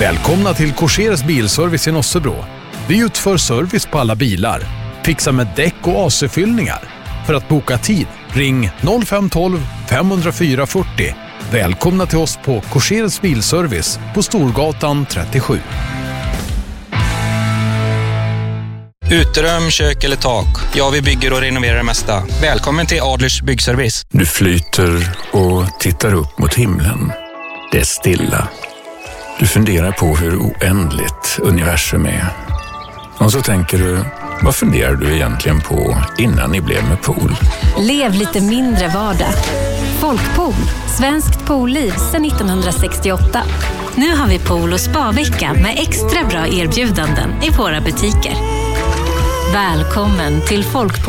Välkomna till Korsers bilservice i Nossebro. Vi utför service på alla bilar. Fixa med däck och AC-fyllningar. För att boka tid, ring 0512 504 40. Välkomna till oss på Korsers bilservice på Storgatan 37. Uterum, kök eller tak. Ja, vi bygger och renoverar det mesta. Välkommen till Adlers byggservice. Du flyter och tittar upp mot himlen. Det är stilla. Du funderar på hur oändligt universum är. Och så tänker du, vad funderar du egentligen på innan ni blev med pool? Lev lite mindre vardag. Folkpool, svenskt poolliv sedan 1968. Nu har vi pool- och spa-vecka med extra bra erbjudanden i våra butiker. Välkommen till Folkpool.